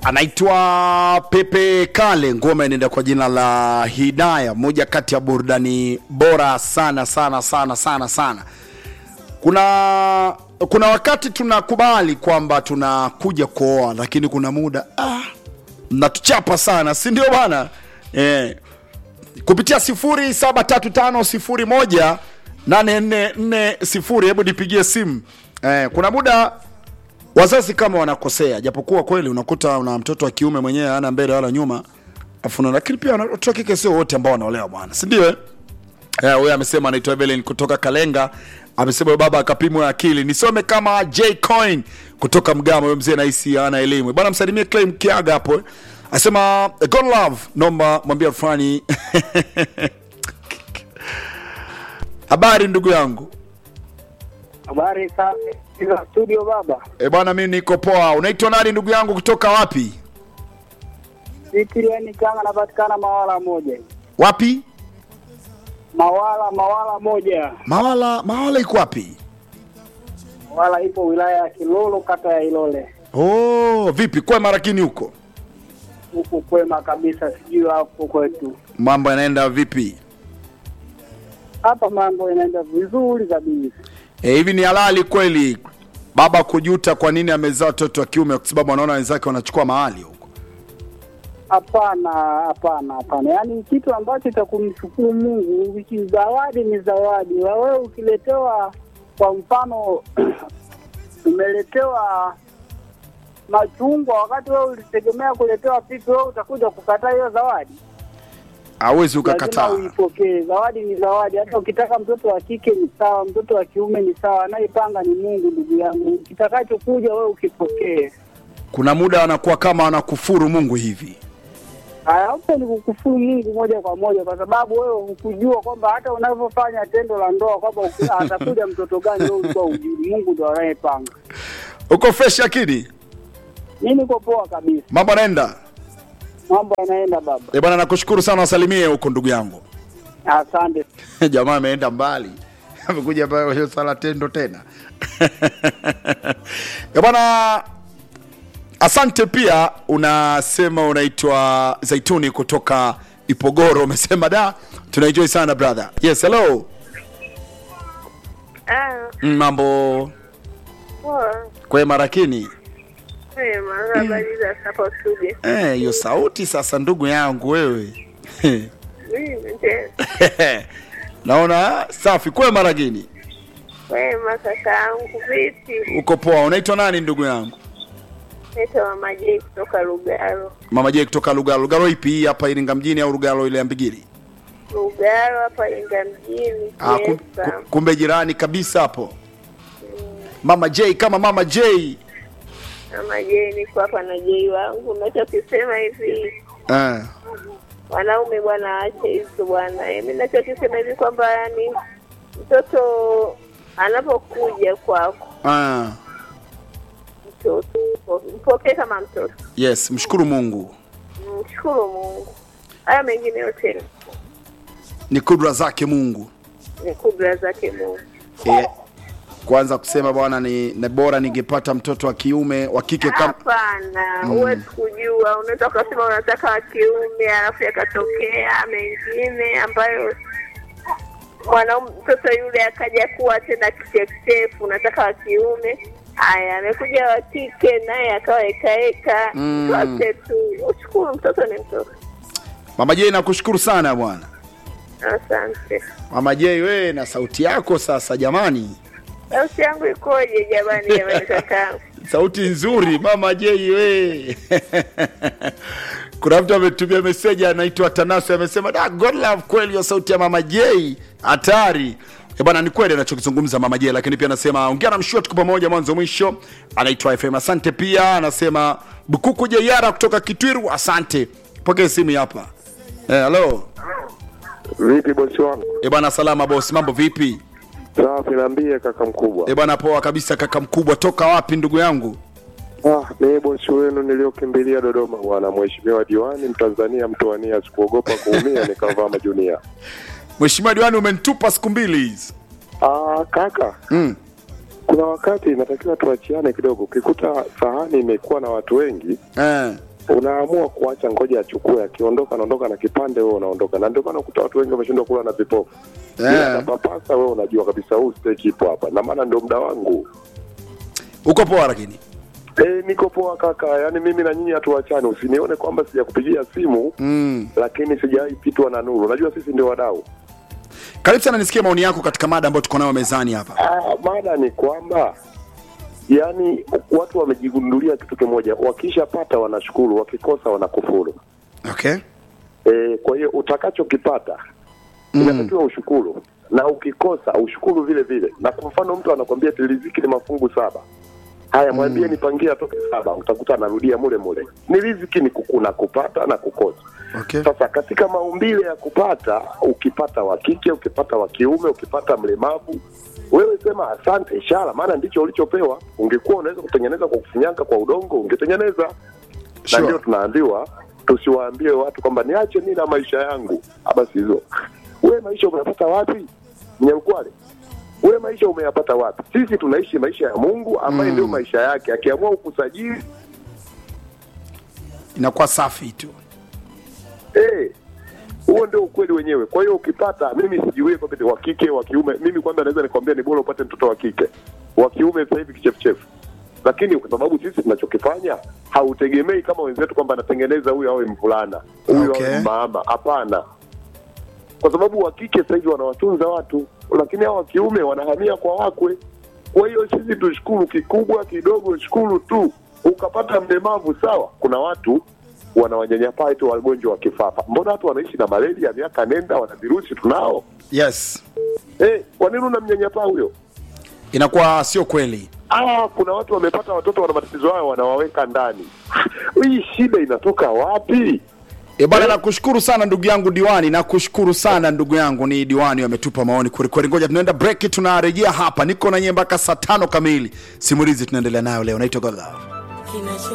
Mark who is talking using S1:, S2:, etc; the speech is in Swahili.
S1: Anaitwa Pepe Kale, ngoma inaenda kwa jina la Hidaya, moja kati ya burudani bora sana sana sana sana sana. Kuna wakati tunakubali kwamba tunakuja kuoa, lakini kuna muda mnatuchapa sana, si ndio bana? Kupitia 0735018440 hebu nipigie simu. Kuna muda wazazi kama wanakosea, japokuwa kweli unakuta una mtoto wa kiume mwenyewe hana mbele wala nyuma afuna, lakini pia watoto wa kike sio wote ambao wanaolewa bwana, si ndio? Wewe amesema anaitwa Evelyn kutoka Kalenga, amesema baba akapimwa akili. Nisome kama J Coin kutoka Mgamo, wewe mzee naisi ana elimu. Bwana msalimie Claim Kiaga hapo. Asema God love, nomba mwambie fulani. Habari ndugu yangu.
S2: Habari sana studio baba.
S1: Bwana mimi niko poa. Unaitwa nani ndugu yangu, kutoka wapi?
S2: Fikiriani kanga napatikana Mawala moja.
S1: Wapi?
S2: Mawala moja.
S1: Mawala iko wapi?
S2: Mawala ipo wilaya ya Kilolo, kata ya Ilole.
S1: Vipi kwa Marakini huko?
S2: Huko kwema kabisa, sijui hapo kwetu.
S1: Mambo yanaenda vipi?
S2: Hapa mambo yanaenda vizuri kabisa.
S1: Hivi ni halali kweli baba kujuta kwa nini amezaa watoto wa kiume, kwa sababu anaona wenzake wanachukua mahali huko?
S2: Hapana. Yaani kitu ambacho cha kumshukuru Mungu, wiki zawadi ni zawadi. Wewe ukiletewa, kwa mfano umeletewa machungwa, wakati wewe ulitegemea kuletewa pipi, wewe utakuja kukataa hiyo zawadi?
S1: Hawezi ukakataa.
S2: Uipokee. Zawadi ni zawadi. Hata ukitaka mtoto wa kike ni sawa, mtoto wa kiume ni sawa. Anayepanga ni Mungu ndugu yangu. Kitakachokuja wewe ukipokee.
S1: Kuna muda anakuwa kama anakufuru Mungu hivi.
S2: Hapo ni kukufuru Mungu moja kwa moja, kwa sababu wewe hukujua kwamba hata unavyofanya tendo la ndoa kwamba atakuja mtoto gani, wewe ulikuwa hujui. Mungu ndo anayepanga.
S1: Uko fresh akili?
S2: Mimi niko poa kabisa.
S1: Mambo yanaenda?
S2: Mambo yanaenda baba.
S1: Bwana nakushukuru sana, wasalimie huko ndugu yangu.
S2: Asante.
S1: Jamaa ameenda mbali. Amekuja hapa hiyo sala tendo tena. Bwana asante pia. Unasema unaitwa Zaituni kutoka Ipogoro, umesema da tunaenjoy sana brother. Yes, hello. Mambo kwa Marakini? Hiyo sauti sasa ndugu yangu wewe. Naona safi kwa Marakini.
S3: Wema kakaangu vipi?
S1: Uko poa. Unaitwa nani ndugu yangu?
S3: Naitwa Mama J kutoka Lugalo.
S1: Mama J kutoka Lugalo. Lugalo ipi, hapa Iringa mjini au Lugalo ile ya Mbigiri?
S3: Lugalo hapa Iringa mjini.
S1: Kumbe jirani kabisa hapo. Mama J kama Mama J.
S3: Mama J niko hapa na J wangu. Nachokisema hivi. Wanaume bwana ache hizo bwana. Mimi nachokisema hivi kwamba yani mtoto anapokuja kwako. Mtoto mpokee kama mtoto.
S1: Yes, mshukuru Mungu.
S3: Mshukuru Mungu. Haya mengine yote
S1: ni kudra zake Mungu.
S3: Ni kudra zake Mungu.
S1: Kwanza kusema bwana ni bora ningepata mtoto wa kiume, wa kike kama
S3: hapana. Huwezi kujua, unaweza kusema unataka wa kiume alafu yakatokea mengine ambayo mwanaume mtoto yule akaja kuwa tena kichefuchefu, unataka wa kiume. Haya amekuja wa kike naye akawa ekaeka. Wote tu ushukuru, mtoto ni mtoto.
S1: Mama J nakushukuru sana bwana.
S3: Asante.
S1: Mama J wewe na sauti yako sasa jamani.
S3: Sauti yangu ikoje jamani kaka?
S1: Sauti nzuri Mama J wewe. Kuna mtu ametumia message anaitwa Tanasi, amesema da God love kweli hiyo sauti ya Mama J hatari. Bwana ni kweli anachokizungumza Mama J, lakini pia anasema ongea na mshua tuko pamoja mwanzo mwisho. Anaitwa FM. Asante pia anasema Bukuku Jayara kutoka Kitwiru, asante. Pokea simu hapa. Hello.
S4: Vipi bosi wangu?
S1: Bwana salama boss, mambo vipi?
S4: Safi, niambie kaka mkubwa.
S1: Bwana poa kabisa kaka mkubwa, toka wapi ndugu yangu?
S4: Mimi bosi wenu niliokimbilia Dodoma bwana, mheshimiwa diwani Mtanzania mtoania, sikuogopa kuumia nikavaa majunia.
S1: Mheshimiwa diwani umenitupa siku mbili hizi.
S4: Kaka. Kuna wakati inatakiwa tuachiane kidogo. Ukikuta sahani imekuwa na watu wengi, unaamua kuacha, ngoja achukue, akiondoka anaondoka na kipande, wewe unaondoka. Na ndio maana ukuta watu wengi wameshindwa kula na vipofu. Papasa wewe unajua kabisa huu steak ipo hapa. Na maana ndio muda wangu.
S1: Uko poa lakini?
S4: Niko poa kaka. Yaani mimi na nyinyi hatuachani. Usinione kwamba sijakupigia simu, lakini sijaipitwa na nuru. Unajua sisi ndio wadau.
S1: Karibu sana nisikie maoni yako katika mada ambayo tuko nayo mezani hapa.
S4: Mada ni kwamba yani watu wamejigundulia kitu kimoja, wakishapata wanashukuru, wakikosa wanakufuru.
S1: Okay.
S4: Kwa hiyo utakachokipata inatakiwa ushukuru, na ukikosa ushukuru vile vile. Na kwa mfano mtu anakuambia riziki ni mafungu 7. Haya, mwambie nipangie atoke 7, utakuta anarudia mule mule. Ni riziki ni kukuna, kupata na kukosa.
S1: Okay.
S4: Sasa katika maumbile ya kupata, ukipata wa kike, ukipata wa kiume, ukipata mlemavu, wewe sema asante, ishara, maana ndicho ulichopewa. Ungekuwa unaweza kutengeneza kwa kufinyanga kwa udongo, ungetengeneza.
S1: Sure.
S4: Na ndio tunaambiwa tusiwaambie watu kwamba niache mimi na maisha yangu. Basi hizo. Wewe maisha umeyapata wapi? Mnyakwale. Wewe maisha umeyapata wapi? Sisi tunaishi maisha ya Mungu ambaye ndio maisha yake. Akiamua kukusajili
S1: inakuwa safi tu.
S4: Huo ndio ukweli wenyewe. Kwa hiyo ukipata, mimi sijiwie kwamba wa kike, wa kiume. Mimi kwanza naweza nikwambia ni bora upate mtoto wa kike. Wa kiume sasa hivi kichefuchefu. Lakini kwa sababu sisi tunachokifanya hautegemei kama wenzetu kwamba anatengeneza huyu awe mvulana, huyu awe mama. Hapana. Kwa sababu wa kike sasa hivi wanawatunza watu, lakini hao wa kiume wanahamia kwa wakwe. Kwa hiyo sisi tushukuru, kikubwa kidogo shukuru tu. Ukapata mlemavu sawa. Kuna watu wanawanyanyapaa eti wagonjwa wa kifafa. Mbona watu wanaishi na malaria miaka nenda, wana virusi tunao?
S1: Yes.
S4: Kwa nini unamnyanyapaa huyo?
S1: Inakuwa sio kweli.
S4: Kuna watu wamepata watoto wana matatizo hayo, wanawaweka ndani. Hii shida inatoka wapi?
S1: Bwana, nakushukuru sana ndugu yangu Diwani, nakushukuru sana ndugu yangu. Ni Diwani wametupa maoni kweli. Ngoja tunaenda break, tunarejea hapa. Niko na nyie mpaka saa 5 kamili. Simulizi tunaendelea nayo leo. Naitwa Godlove.